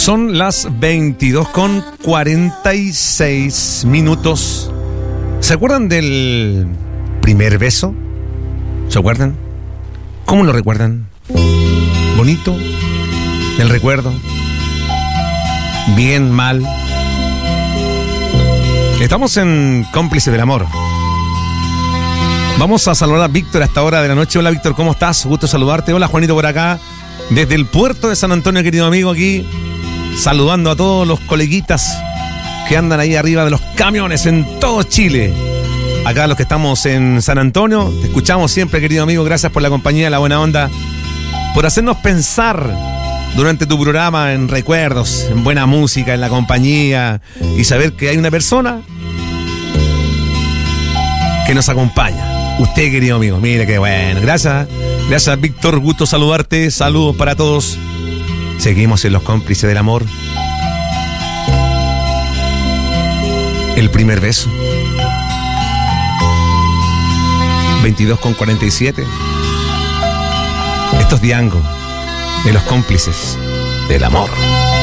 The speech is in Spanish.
Son las 22:46. ¿Se acuerdan del primer beso? ¿Se acuerdan? ¿Cómo lo recuerdan? ¿Bonito? ¿El recuerdo? ¿Bien? ¿Mal? Estamos en Cómplices del Amor. Vamos a saludar a Víctor a esta hora de la noche. Hola Víctor, ¿cómo estás? Gusto saludarte. Hola Juanito por acá. Desde el puerto de San Antonio, querido amigo, aquí saludando a todos los coleguitas que andan ahí arriba de los camiones en todo Chile. Acá los que estamos en San Antonio, te escuchamos siempre, querido amigo. Gracias por la compañía, la buena onda, por hacernos pensar durante tu programa en recuerdos, en buena música, en la compañía, y saber que hay una persona que nos acompaña. Usted, querido amigo, mire qué bueno. Gracias Víctor, gusto saludarte. Saludos para todos. Seguimos en los Cómplices del Amor. El primer beso. 22:47. Esto es Diango, de los Cómplices del Amor.